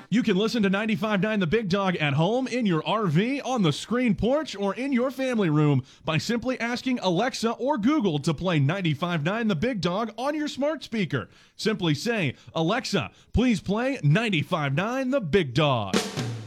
You can listen to 95.9 The Big Dog at home, in your RV, on the screen porch, or in your family room by simply asking Alexa or Google to play 95.9 The Big Dog on your smart speaker. Simply say, Alexa, please play 95.9 The Big Dog.